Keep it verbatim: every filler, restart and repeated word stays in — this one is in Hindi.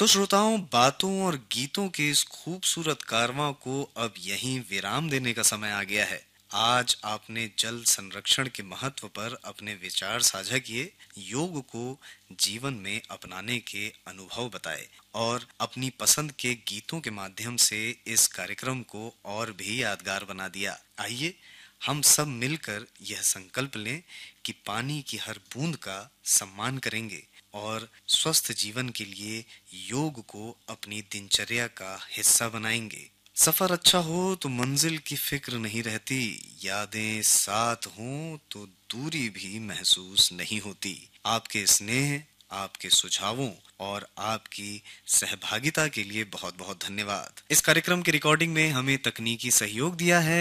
तो श्रोताओं, बातों और गीतों के इस खूबसूरत कारवां को अब यहीं विराम देने का समय आ गया है। आज आपने जल संरक्षण के महत्व पर अपने विचार साझा किए, योग को जीवन में अपनाने के अनुभव बताए और अपनी पसंद के गीतों के माध्यम से इस कार्यक्रम को और भी यादगार बना दिया। आइए हम सब मिलकर यह संकल्प लें कि पानी की हर बूंद का सम्मान करेंगे और स्वस्थ जीवन के लिए योग को अपनी दिनचर्या का हिस्सा बनाएंगे। सफर अच्छा हो तो मंजिल की फिक्र नहीं रहती, यादें साथ हों तो दूरी भी महसूस नहीं होती। आपके स्नेह, आपके सुझावों और आपकी सहभागिता के लिए बहुत बहुत धन्यवाद। इस कार्यक्रम की रिकॉर्डिंग में हमें तकनीकी सहयोग दिया है